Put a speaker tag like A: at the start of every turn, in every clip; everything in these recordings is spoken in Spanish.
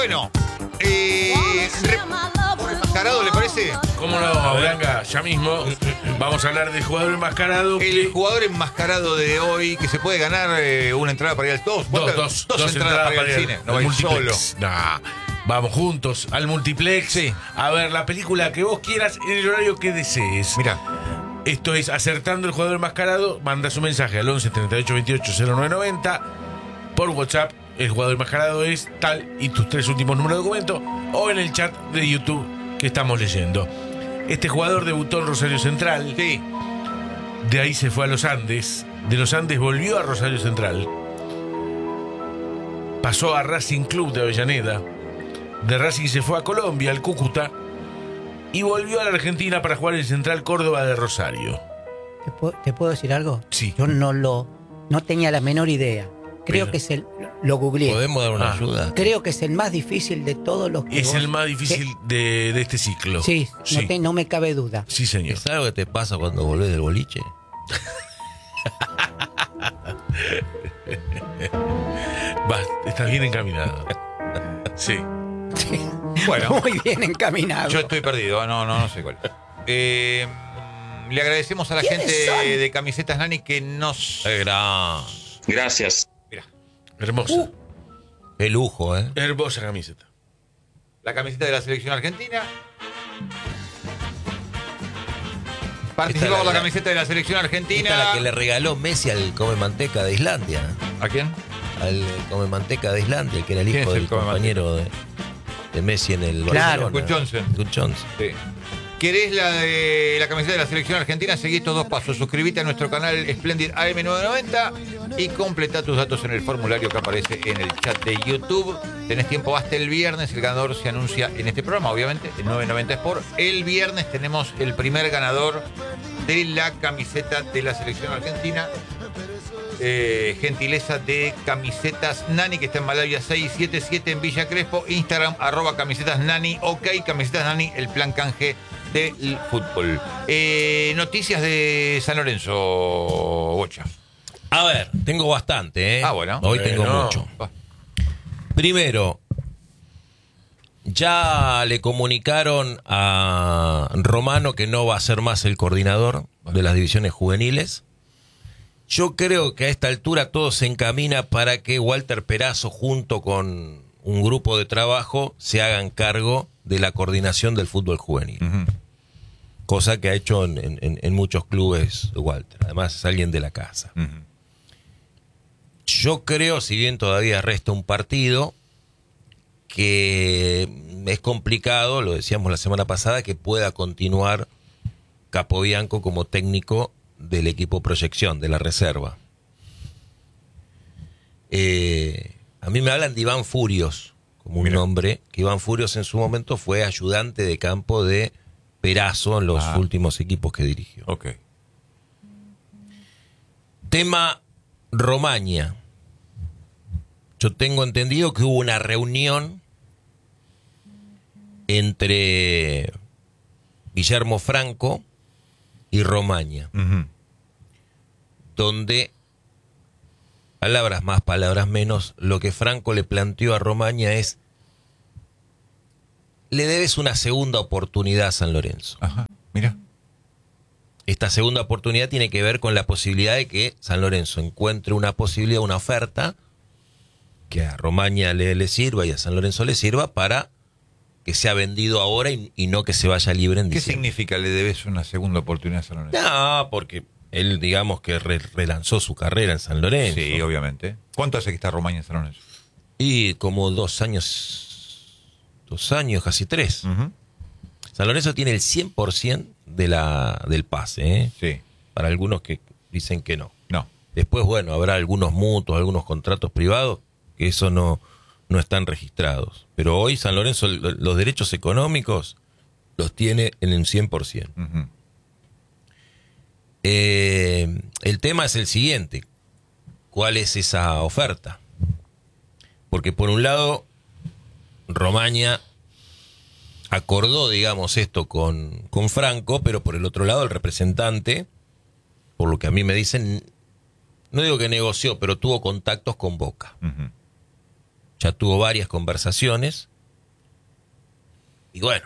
A: Bueno, enmascarado, ¿le parece?
B: ¿Cómo no, Blanca? Ya mismo vamos a hablar del jugador enmascarado.
A: El jugador enmascarado de hoy que se puede ganar una entrada para ir al dos entradas para ir al cine. No va a ir solo.
B: Nah, vamos juntos al multiplex.
A: Sí.
B: A ver la película que vos quieras en el horario que desees.
A: Mira.
B: Esto es Acertando el Jugador Enmascarado. Manda su mensaje al 11 38 28 0990 por WhatsApp. El jugador enmascarado es tal y tus 3 últimos números de documento, o en el chat de YouTube que estamos leyendo. Este jugador debutó en Rosario Central.
A: Sí.
B: De ahí se fue a los Andes. De los Andes volvió a Rosario Central. Pasó a Racing Club de Avellaneda. De Racing se fue a Colombia, al Cúcuta. Y volvió a la Argentina para jugar en Central Córdoba de Rosario.
C: ¿Te puedo decir algo?
B: Sí.
C: Yo no tenía la menor idea. Creo
B: Pero-
C: que es lo googleé.
D: ¿Podemos dar una ayuda?
C: Creo que es el más difícil de todos los que
B: Es
C: vos-
B: el más difícil de este ciclo.
C: Sí,
B: Sí,
C: no me cabe duda.
B: sí, señor.
D: ¿Es algo que te pasa cuando volvés del boliche?
B: Vas, estás bien encaminado. Sí.
A: Bueno,
C: Muy bien encaminado.
A: yo estoy perdido. No sé cuál. Le agradecemos a la gente de Camisetas Nani que nos...
E: Gracias.
A: Mira,
B: Hermosa.
D: Qué lujo, ¿eh?
B: Hermosa camiseta.
A: la camiseta de la selección argentina. Participó por la camiseta de la selección argentina.
D: Esta es la que le regaló Messi al come manteca de Islandia.
A: ¿A quién?
D: Al come manteca de Islandia, que era el
A: ¿Quién
D: hijo
A: es el
D: del
A: come
D: compañero de Messi en el
C: Claro.
D: Barcelona.
A: Gus Johnson.
D: Gus Johnson.
A: Sí. ¿Querés la camiseta de la selección argentina? Seguí estos 2 pasos. Suscríbete a nuestro canal Splendid AM990 y completa tus datos en el formulario que aparece en el chat de YouTube. Tenés tiempo hasta el viernes. El ganador se anuncia en este programa, obviamente, en 990 Sport. El viernes tenemos el primer ganador de la camiseta de la selección argentina. Gentileza de Camisetas Nani, que está en Malavia 677 en Villa Crespo. Instagram, @camisetas Nani. Ok, Camisetas Nani, el plan canje del fútbol. Noticias de San Lorenzo, Bocha.
D: A ver, tengo bastante, ¿eh?
A: Ah, bueno.
D: Hoy tengo
B: Bueno.
D: mucho. Primero, ya le comunicaron a Romano que no va a ser más el coordinador de las divisiones juveniles. Yo creo que a esta altura todo se encamina para que Walter Perazo, junto con un grupo de trabajo, se hagan cargo de la coordinación del fútbol juvenil. Cosa que ha hecho en muchos clubes Walter. Además es alguien de la casa. Yo creo, si bien todavía resta un partido, que es complicado, lo decíamos la semana pasada, que pueda continuar Capobianco como técnico del equipo Proyección, de la reserva. A mí me hablan de Iván Furios, como un nombre, que Iván Furios en su momento fue ayudante de campo de Perazo en los últimos equipos que dirigió.
A: Ok.
D: Tema Romaña. Yo tengo entendido que hubo una reunión entre Guillermo Franco y Romaña, donde, palabras más, palabras menos, lo que Franco le planteó a Romaña es: le debes una segunda oportunidad a San Lorenzo.
A: Ajá, mira.
D: Esta segunda oportunidad tiene que ver con la posibilidad de que San Lorenzo encuentre una posibilidad, una oferta que a Romaña le sirva y a San Lorenzo le sirva para que sea vendido ahora y no que se vaya libre en
A: ¿Qué
D: diciembre.
A: significa le debes una segunda oportunidad a San Lorenzo?
D: No, porque él, digamos que relanzó su carrera en San Lorenzo.
A: Sí, obviamente. ¿Cuánto hace que está Romaña en San Lorenzo?
D: Y como 2 años, casi 3. San Lorenzo tiene el 100% del pase, ¿eh?
A: Sí.
D: Para algunos que dicen que no.
A: No.
D: Después, bueno, habrá algunos mutuos, algunos contratos privados, que eso no están registrados. Pero hoy San Lorenzo los derechos económicos los tiene en el 100%. El tema es el siguiente: ¿cuál es esa oferta? Porque por un lado, Romaña acordó, digamos, esto con Franco, pero por el otro lado el representante, por lo que a mí me dicen, no digo que negoció, pero tuvo contactos con Boca. Ya tuvo varias conversaciones Y bueno,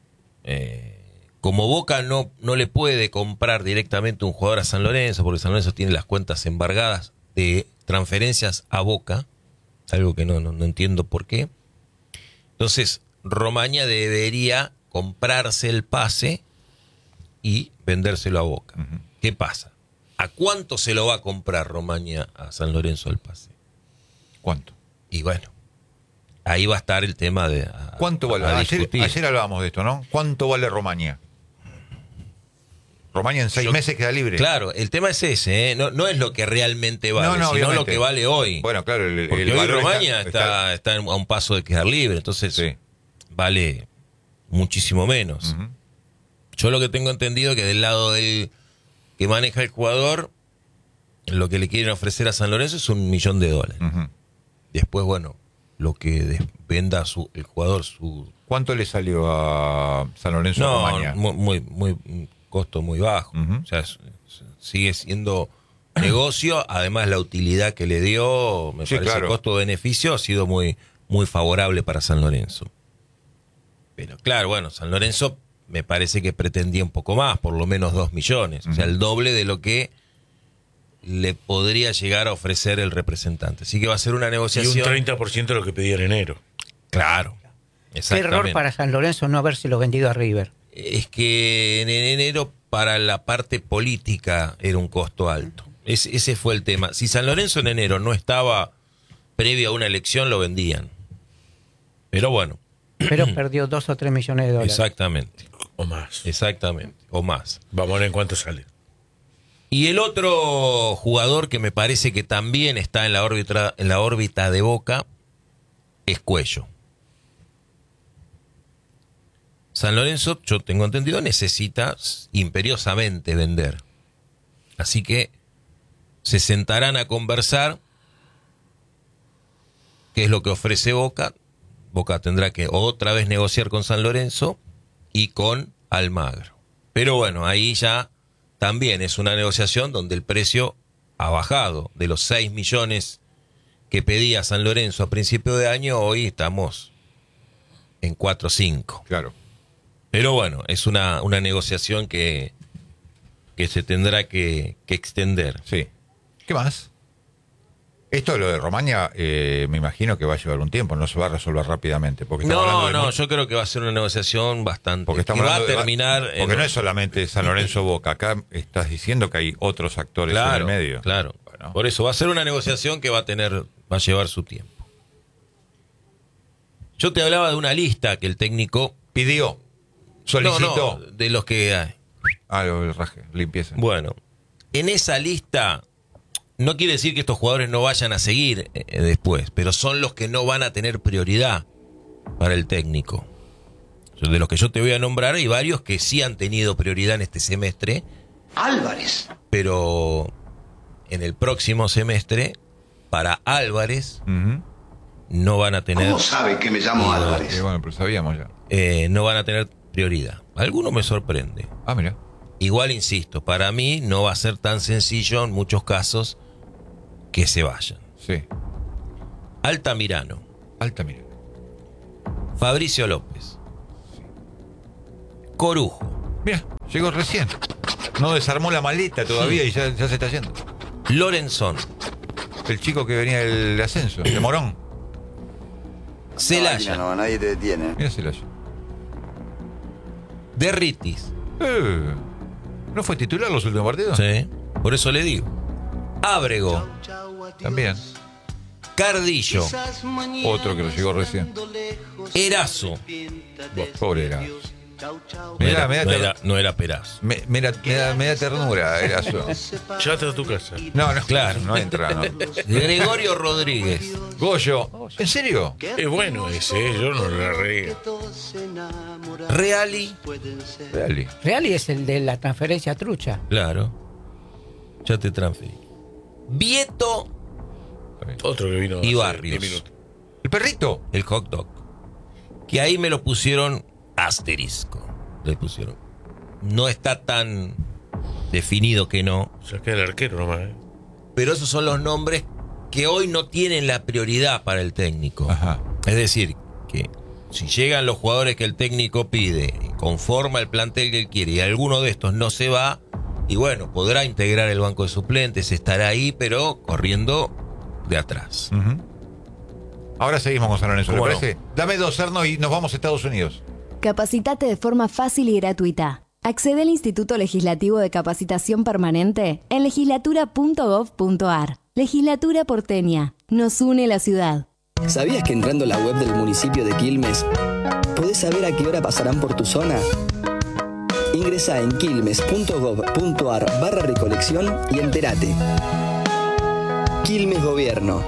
D: como Boca no le puede comprar directamente un jugador a San Lorenzo, porque San Lorenzo tiene las cuentas embargadas de transferencias a Boca, algo que no entiendo por qué. Entonces, Romaña debería comprarse el pase y vendérselo a Boca.
A: Ujú.
D: ¿Qué pasa? ¿A cuánto se lo va a comprar Romaña a San Lorenzo el pase?
A: ¿Cuánto?
D: Y bueno, ahí va a estar el tema de
A: ¿Cuánto vale? Ayer hablábamos de esto, ¿no? ¿Cuánto vale Romaña? Romaña en 6 meses queda libre.
D: Claro, el tema es ese, ¿eh? No es lo que realmente vale, sino
A: obviamente.
D: lo que vale hoy.
A: Bueno, claro,
D: Porque
A: el
D: hoy
A: valor
D: Romaña está a un paso de quedar libre, entonces
A: Sí.
D: vale muchísimo menos.
A: Ujú.
D: Yo lo que tengo entendido es que del lado del que maneja el jugador, lo que le quieren ofrecer a San Lorenzo es $1 millón.
A: Ujú.
D: Después, bueno, lo que venda el jugador, su...
A: ¿Cuánto le salió a San Lorenzo a Romaña?
D: muy costo muy bajo.
A: Ujú.
D: O sea, sigue siendo negocio. Además, la utilidad que le dio, me
A: Sí,
D: parece,
A: claro.
D: costo-beneficio ha sido muy favorable para San Lorenzo. Pero claro, bueno, San Lorenzo me parece que pretendía un poco más, por lo menos 2 millones. O sea, el doble de lo que le podría llegar a ofrecer el representante. Así que va a ser una
B: Y un
D: negociación.
B: 30% de lo que pedía en enero.
D: Claro.
C: Qué
D: Exactamente.
C: error para San Lorenzo no habérselo vendido a River.
D: Es que en enero para la parte política era un costo alto. Ese fue el tema. Si San Lorenzo en enero no estaba previo a una elección, lo vendían. Pero bueno,
C: Pero perdió 2 o 3 millones de dólares.
D: exactamente.
B: O más.
D: Exactamente. O más.
B: Vamos a ver en cuánto sale.
D: Y el otro jugador que me parece que también está en la órbita de Boca es Cuello. San Lorenzo, yo tengo entendido, necesita imperiosamente vender. Así que se sentarán a conversar qué es lo que ofrece Boca. Boca tendrá que otra vez negociar con San Lorenzo y con Almagro. Pero bueno, ahí ya también es una negociación donde el precio ha bajado. De los 6 millones que pedía San Lorenzo a principio de año, hoy estamos en 4 o 5.
A: Claro.
D: Pero bueno, es una negociación que se tendrá que extender.
A: Sí. ¿Qué más? Esto, lo de Romaña, me imagino que va a llevar un tiempo, no se va a resolver rápidamente. Porque estamos hablando de
D: No, yo creo que va a ser una negociación bastante...
A: Porque estamos
D: que va a
A: hablando de-
D: terminar...
A: Porque no es solamente San Lorenzo Boca. Acá estás diciendo que hay otros actores en el medio.
D: Claro.
A: Bueno.
D: Por eso va a ser una negociación que va a llevar su tiempo. Yo te hablaba de una lista que el técnico...
A: Pidió, solicitó.
D: No, de los que hay.
A: El raje, limpieza.
D: Bueno, en esa lista no quiere decir que estos jugadores no vayan a seguir después, pero son los que no van a tener prioridad para el técnico. De los que yo te voy a nombrar, hay varios que sí han tenido prioridad en este semestre.
F: Álvarez.
D: Pero en el próximo semestre, para Álvarez,
A: Ujú.
D: no van a tener...
F: ¿Cómo sabe que me llamo Álvarez?
A: Bueno, pero sabíamos ya.
D: no van a tener prioridad. Alguno me sorprende.
A: Ah, mira.
D: Igual, insisto, para mí no va a ser tan sencillo en muchos casos que se vayan.
A: Sí.
D: Altamirano,
A: Alta, mira.
D: Fabricio López, Corujo,
A: Mira, llegó recién. No desarmó la maleta todavía y ya se está yendo.
D: Lorenzón,
A: El chico que venía del ascenso, de Morón.
D: Celaya,
G: No, nadie te detiene.
A: Mira Celaya.
D: Derritis.
A: ¿No fue titular los últimos partidos?
D: Sí, por eso le digo. Ábrego,
A: También.
D: Cardillo,
A: Otro que lo llegó recién.
D: Erazo.
A: Pobre era.
D: No era Perazo.
A: Me da ternura, Erazo.
B: Llévate a tu casa.
A: No,
D: Claro.
A: no entra. No.
D: Gregorio Rodríguez,
A: Goyo, ¿en serio?
B: Es bueno ese, yo no lo arreglé.
D: Reali,
A: Dale.
C: Reali es el de la transferencia trucha.
D: claro, ya te transferí. Vieto
B: Otro que vino
D: y
B: hace
D: Barrios.
B: 10 minutos.
A: ¿El perrito?
D: El hot dog. Que ahí me lo pusieron asterisco. Le pusieron. No está tan definido que no.
B: O sea, queda el arquero nomás.
D: Pero esos son los nombres que hoy no tienen la prioridad para el técnico.
A: Ajá.
D: Es decir, que Si llegan los jugadores que el técnico pide, conforma el plantel que él quiere y alguno de estos no se va, y bueno, podrá integrar el banco de suplentes, estará ahí, pero corriendo de atrás.
A: Ahora seguimos con San Lorenzo, ¿le
D: Bueno.
A: parece? Dame 2, Erno, y nos vamos a Estados Unidos.
G: Capacitate de forma fácil y gratuita. Accede al Instituto Legislativo de Capacitación Permanente en legislatura.gov.ar. Legislatura porteña. Nos une la ciudad.
H: ¿Sabías que entrando a la web del municipio de Quilmes podés saber a qué hora pasarán por tu zona? Ingresá en quilmes.gov.ar/recolección y entérate. Quilmes Gobierno.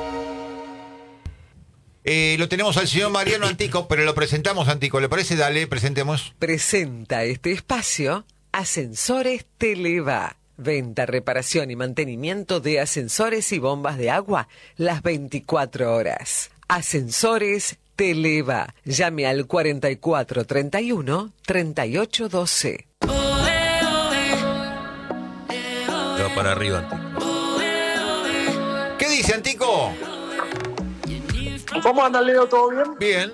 A: Lo tenemos al señor Mariano Antico, pero lo presentamos, Antico. ¿Le parece? Dale, presentemos.
I: Presenta este espacio Ascensores Televa. Venta, reparación y mantenimiento de ascensores y bombas de agua las 24 horas. Ascensores Televa. Llame al 4431 3812.
D: Va para arriba, Antico.
A: ¿Qué dice, Antico?
J: ¿Cómo anda, Leo? ¿Todo bien?
A: Bien.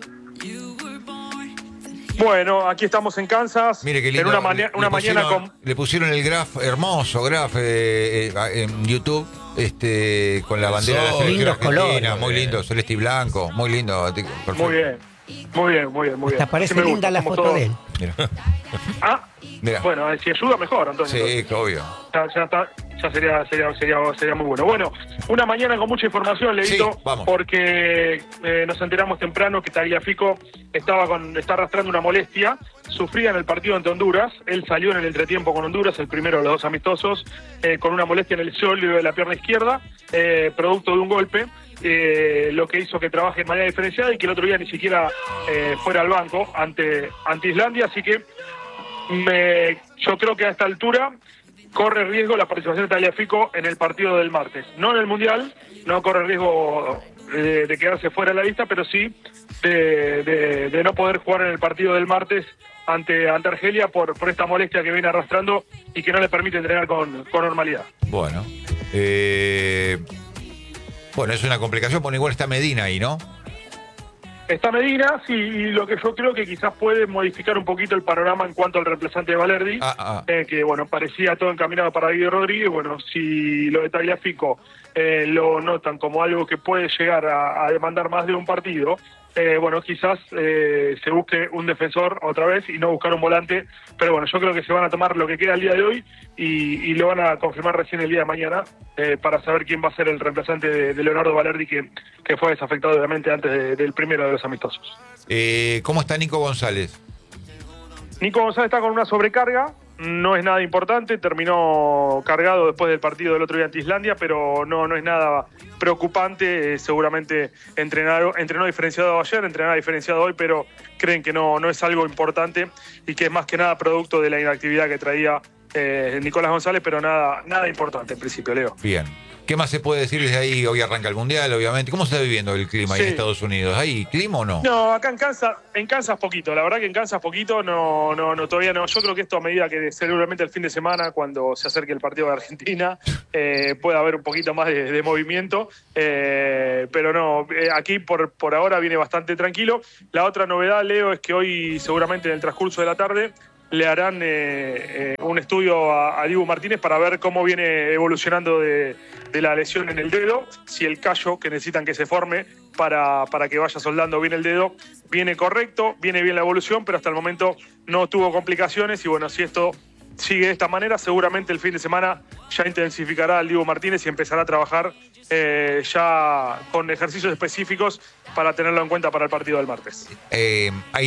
J: Bueno, aquí estamos en Kansas.
A: Mire qué lindo.
J: En una mañana con...
A: Le pusieron el hermoso graph en YouTube, con la bandera de la selección
C: Lindos
A: argentina.
C: colores.
A: Muy lindo, celeste y blanco. Muy lindo, Antico. Perfecto.
J: Muy bien.
C: Hasta parece
J: Así me
C: linda
J: gusta,
C: la
J: somos
C: foto
J: todos.
C: de él.
A: Mira.
J: Ah,
A: Mira.
J: bueno, si ayuda mejor, Antonio.
A: Sí, obvio.
J: Ya sería muy bueno. Bueno, una mañana con mucha información, Leito,
A: Sí, vamos.
J: porque nos enteramos temprano que Tagliafico está arrastrando una molestia sufrida en el partido ante Honduras. Él salió en el entretiempo con Honduras, el primero de los 2 amistosos, con una molestia en el sóleo de la pierna izquierda, producto de un golpe. Lo que hizo que trabaje de manera diferenciada y que el otro día ni siquiera fuera al banco ante Islandia, así que yo creo que a esta altura corre riesgo la participación de Tagliafico en el partido del martes. No en el Mundial, no corre riesgo de quedarse fuera de la lista, pero sí de no poder jugar en el partido del martes ante Argelia por esta molestia que viene arrastrando y que no le permite entrenar con normalidad.
A: Bueno. Bueno, es una complicación, porque igual está Medina ahí, ¿no?
J: Está Medina, sí, y lo que yo creo que quizás puede modificar un poquito el panorama en cuanto al reemplazante de Valerdi, que bueno, parecía todo encaminado para Guido Rodríguez. Bueno, si lo de Tagliafico lo notan como algo que puede llegar a demandar más de un partido, bueno, quizás se busque un defensor otra vez y no buscar un volante, pero bueno, yo creo que se van a tomar lo que queda el día de hoy y lo van a confirmar recién el día de mañana para saber quién va a ser el reemplazante de Leonardo Valerdi, que fue desafectado obviamente antes del primero de los amistosos.
A: ¿Cómo está Nico González?
J: Nico González está con una sobrecarga, no es nada importante, terminó cargado después del partido del otro día ante Islandia, pero no es nada preocupante. Seguramente entrenó diferenciado ayer, entrenará diferenciado hoy, pero creen que no es algo importante y que es más que nada producto de la inactividad que traía Nicolás González, pero nada importante en principio, Leo.
A: Bien. ¿Qué más se puede decir desde ahí? Hoy arranca el Mundial, obviamente. ¿Cómo se está viviendo el clima ahí en Estados Unidos? ¿Hay clima o no?
J: No, acá en Kansas poquito. La verdad que en Kansas poquito, no, todavía no. Yo creo que esto a medida que seguramente el fin de semana, cuando se acerque el partido de Argentina, puede haber un poquito más de movimiento. Pero no, aquí por ahora viene bastante tranquilo. La otra novedad, Leo, es que hoy seguramente en el transcurso de la tarde le harán un estudio a Dibu Martínez para ver cómo viene evolucionando de la lesión en el dedo, si el callo que necesitan que se forme para que vaya soldando bien el dedo viene correcto, viene bien la evolución, pero hasta el momento no tuvo complicaciones y bueno, si esto sigue de esta manera, seguramente el fin de semana ya intensificará el Dibu Martínez y empezará a trabajar ya con ejercicios específicos para tenerlo en cuenta para el partido del martes.
A: Hay